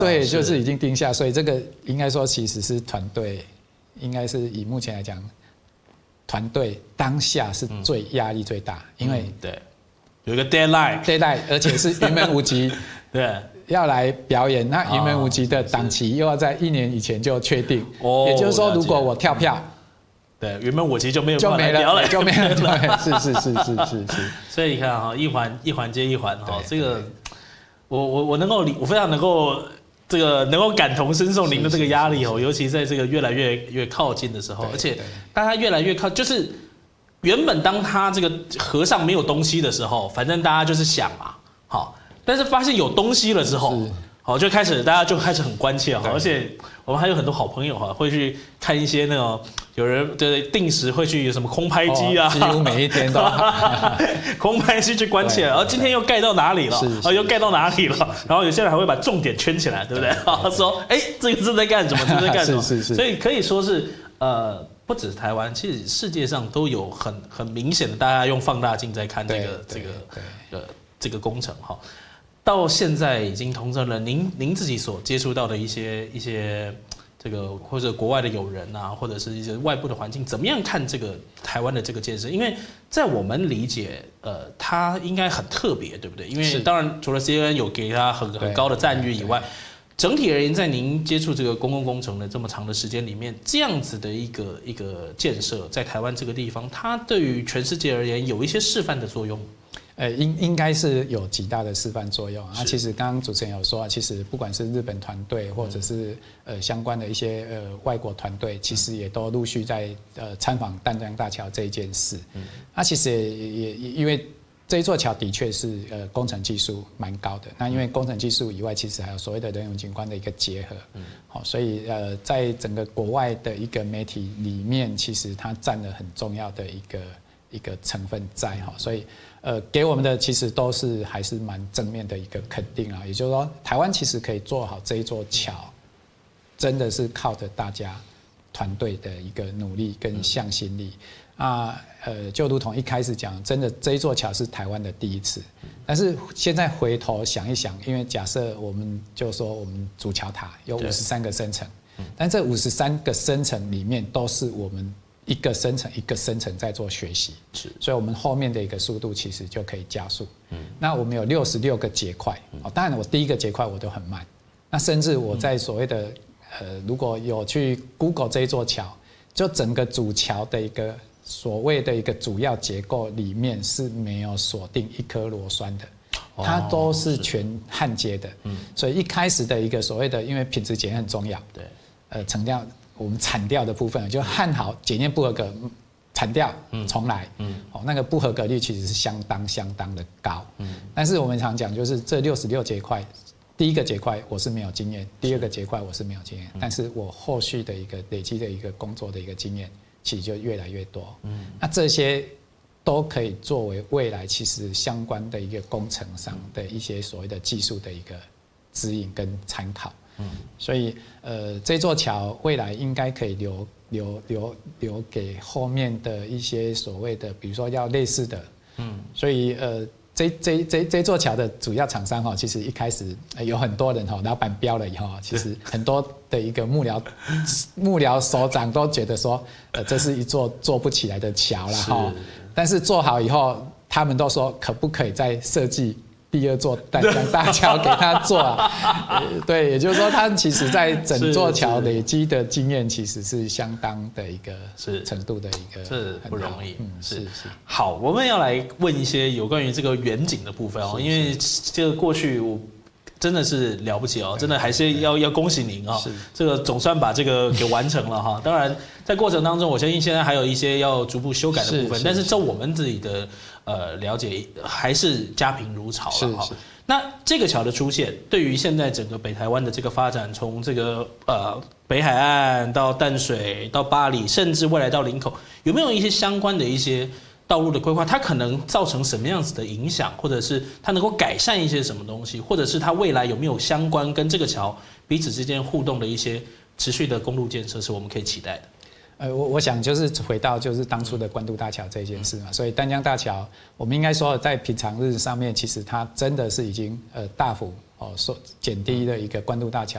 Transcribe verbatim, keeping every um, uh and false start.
对，就是已经定下，所以这个应该说其实是团队，应该是以目前来讲，团队当下是最压力最大，因为、 嗯、对有一个 deadline，deadline， 而且是云门舞集， 对， 要来表演，那云门舞集的档期又要在一年以前就确定， 哦、 也就是说，如果我跳票。 对，云门舞集就没有就没了，就没了， 对， 是是是是是是。 所以你看哈，一环一环接一环哈，这个我我我能够理，我非常能够这个能够感同身受您的这个压力哦，尤其在这个越来越越靠近的时候，而且当他越来越靠，就是原本当他这个河上没有东西的时候，反正大家就是想嘛，好，但是发现有东西了之后。好，就开始大家就开始很关切哈，而且我们还有很多好朋友哈，会去看一些那种有人对定时会去有什么空拍机啊， 几乎每一天都空拍机去关切，然后今天又盖到哪里了，啊又盖到哪里了，然后有些人还会把重点圈起来，对不对？说哎这个是在干什么，这是在干什么？ 是是是， 所以可以说是呃。不止台湾，其实世界上都有很很明显的，大家用放大镜在看这个这个呃这个工程哈。到现在已经同成了您您自己所接触到的一些一些这个或者国外的友人啊，或者是一些外部的环境，怎么样看这个台湾的这个建设？因为在我们理解，呃，它应该很特别，对不对？因为当然除了 C N N 有给它很很高的赞誉以外，整体而言，在您接触这个公共工程的这么长的时间里面，这样子的一个一个建设，在台湾这个地方，它对于全世界而言有一些示范的作用。 呃，应应该是有极大的示范作用啊。其实刚刚主持人有说，其实不管是日本团队，或者是呃相关的一些呃外国团队，其实也都陆续在呃参访淡江大桥这一件事。嗯，那其实也也因为这一座桥的确是呃工程技术蛮高的。那因为工程技术以外，其实还有所谓的人文景观的一个结合。嗯，好，所以呃在整个国外的一个媒体里面，其实它占了很重要的一个一个成分在哈，所以。呃，给我们的其实都是还是蛮正面的一个肯定啊，也就是说，台湾其实可以做好这一座桥，真的是靠着大家团队的一个努力跟向心力啊。呃，就如同一开始讲，真的这一座桥是台湾的第一次，但是现在回头想一想，因为假设我们就说我们主桥塔有五十三个升层，但这五十三个升层里面都是我们。一个生成一个生成在做学习，是，所以我们后面的一个速度其实就可以加速。嗯，那我们有六十六个结块，哦，当然我第一个结块我都很慢，那甚至我在所谓的呃，如果有去 Google 这一座桥，就整个主桥的一个所谓的一个主要结构里面是没有锁定一颗螺栓的，它都是全焊接的。嗯，所以一开始的一个所谓的，因为品质检验很重要，对，呃，成掉。我们铲掉的部分就焊好，检验不合格，铲掉，重来，嗯，哦，那个不合格率其实是相当相当的高，嗯，但是我们常讲就是这六十六节块，第一个节块我是没有经验，第二个节块我是没有经验，但是我后续的一个累积的一个工作的一个经验，其实就越来越多，嗯，那这些都可以作为未来其实相关的一个工程上的一些所谓的技术的一个指引跟参考。嗯，所以呃，这座桥未来应该可以留留留留给后面的一些所谓的，比如说要类似的，嗯，所以呃，这这这这座桥的主要厂商哈，其实一开始有很多人哈，老板标了以后，其实很多的一个幕僚幕僚首长都觉得说，呃，这是一座做不起来的桥了哈，但是做好以后，他们都说可不可以再设计。第二座淡江大桥给他做啊，对，也就是说，他其实在整座桥累积的经验，其实是相当的一个程度的一个， 这不容易。 嗯，是是。 好，我们要来问一些有关于这个远景的部分哦，因为这个过去我真的是了不起哦，真的还是要要恭喜您啊，这个总算把这个给完成了哈。当然，在过程当中，我相信现在还有一些要逐步修改的部分，但是照我们自己的。呃，了解还是家贫如潮了哈。那这个桥的出现，对于现在整个北台湾的这个发展，从这个呃北海岸到淡水到八里，甚至未来到林口，有没有一些相关的一些道路的规划？它可能造成什么样子的影响，或者是它能够改善一些什么东西，或者是它未来有没有相关跟这个桥彼此之间互动的一些持续的公路建设，是我们可以期待的？ 呃，我我想就是回到就是当初的关渡大桥这件事嘛，所以淡江大桥，我们应该说在平常日上面，其实它真的是已经呃大幅哦说减低了一个关渡大桥